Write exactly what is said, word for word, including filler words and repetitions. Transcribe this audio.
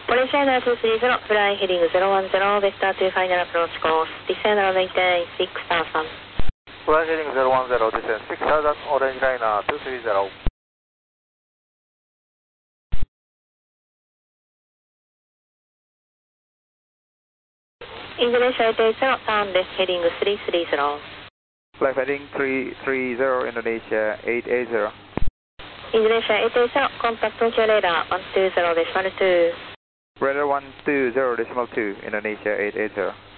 Malaysia two three zero, fly heading zero one zero, Vesta to final approach course, descend maintain six thousand. Fly heading zero one zero, descend six thousand, orange liner two three zero. Indonesia eight eight zero, turn left heading three three zero. Fly heading three three zero, Indonesia eight eight zero. Indonesia eight eight zero, contact Tokyo radar one two zero decimal two. Radar one two zero decimal two, Indonesia eight eight zero.